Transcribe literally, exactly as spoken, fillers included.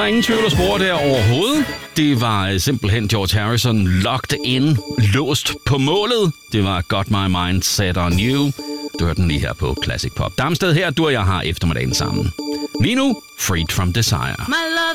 Der er ingen tvivl at spore der overhovedet. Det var simpelthen George Harrison, locked in, låst på målet. Det var Got My Mind Set On You. Du hørte den lige her på Classic Pop. Damsted her, du og jeg har eftermiddagen sammen. Lige nu, Freed From Desire.